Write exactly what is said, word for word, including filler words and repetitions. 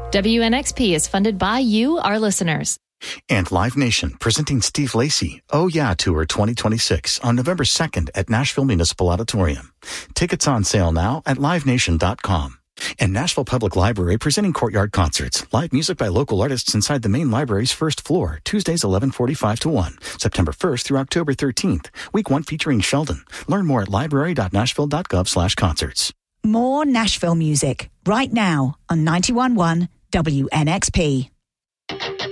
W N X P is funded by you, our listeners. And Live Nation, presenting Steve Lacy, Oh Yeah Tour twenty twenty-six on November second at Nashville Municipal Auditorium. Tickets on sale now at live nation dot com. And Nashville Public Library presenting Courtyard Concerts. Live music by local artists inside the main library's first floor. Tuesdays eleven forty-five to one. September first through October thirteenth. Week one featuring Sheldon. Learn more at library dot nashville dot gov slash concerts. More Nashville music right now on ninety-one point one W N X P.